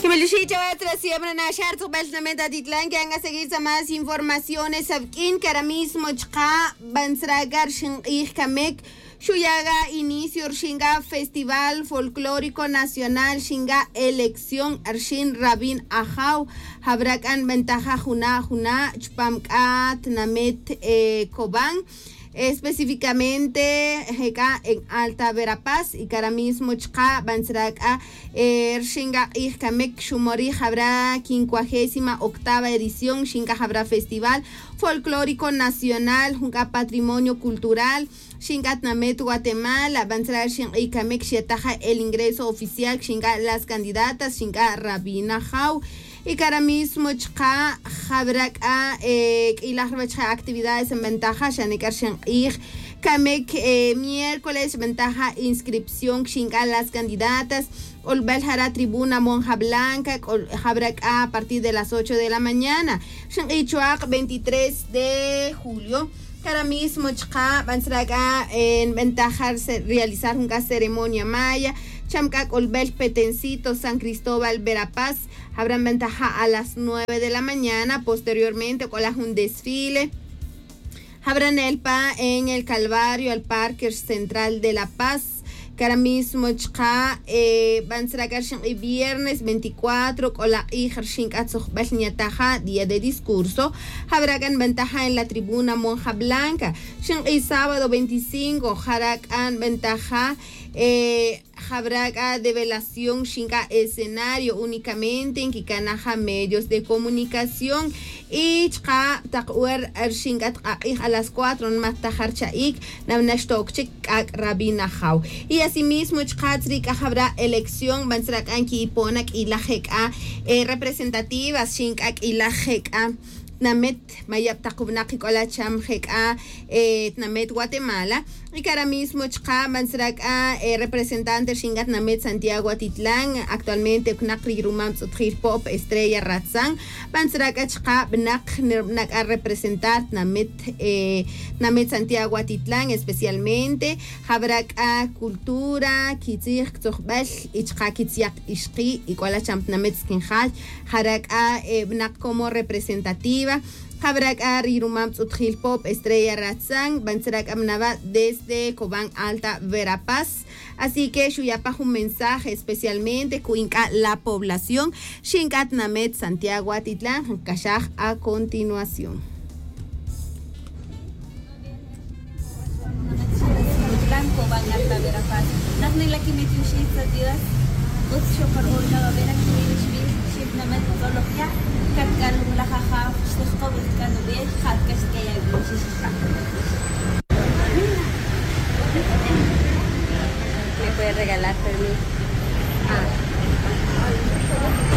Siempre Nashar, tu beltamente Titlan, que haga seguir más informaciones. Sabkin, que ahora mismo Chka, Bansragar, Shin Kamek, Shuyaga, inicio, Shinga, Festival Folclórico Nacional, Shinga, Elección, Arshin, Rabin, Ajau, Habrakan, Ventaja, Juna, Chpamkat, Namet, Koban. Específicamente acá en Alta Verapaz y que ahora mismo Chka Bansraga Shinga Kamek Shumori habrá 58ª edición Shinga habrá Festival Folclórico Nacional Junga Patrimonio Cultural Shinga Namet Guatemala Bansraga Shinga Kamek Shiataja el ingreso oficial Shinga las candidatas Shinga Rabina Jau y que ahora mismo Chka Habrak y las actividades en ventaja Shanikar Kamek miércoles ventaja inscripción Shinga las candidatas Olbelhara Tribuna Monja Blanca Habrak a partir de las 8 de la mañana Shingichuak 23 de julio. Ahora mismo Chka Bansraga en ventaja realizar una ceremonia maya Chamcac Olbel Petencito San Cristóbal Verapaz habrán ventaja a las 9 de la mañana. Posteriormente con un desfile habrán elpa en el Calvario al Parque Central de La Paz. Que ahora mismo Chka van a ser viernes 24 con la día de discurso habrá ventaja en la tribuna Monja Blanca. Y sábado 25 habrán ventaja habrá develación Shinga escenario únicamente en Kikanaja medios de comunicación y Chka Takwar Shinga a las 4 más Tajar Chaik Namnashtokchik Rabina Jau. Y asimismo Chkatzrika habrá elección Bansrakan Kiponak y la Jeka representativas Shinkak y la Jeka Namet Mayap Takubnaki Kola Cham Jeka Namet Guatemala. Y que ahora mismo Chka Bansraga representante Shingat Namet Santiago Atitlán, actualmente Knakri Rumam Tsuthir Pop Estrella Ratzang, Bansraga Chka Bnak a representar Namet Santiago Atitlán especialmente, Habraka Cultura, Kitzir Tzohbel, Ichka Kitziak Ishki, y Kuala Champ Namet Skinhal, Haraka Bnak como representativa. Habrak Rirumam Tsuthil Pop Estrella Ratzang, Bansrak Amnava desde Cobán Alta Verapaz. Así que Shuyapa un mensaje especialmente Cuinca la población Shinkat Namet Santiago Atitlán Kashaj a continuación. Cobán Alta Verapaz. Naknila Kimitushit Satidas, Utsho Parhulna Verakimish, Ship Namet Zologia. Katkalum la jaja, se cobre canubes, hatkas que hay me puede regalar permiso.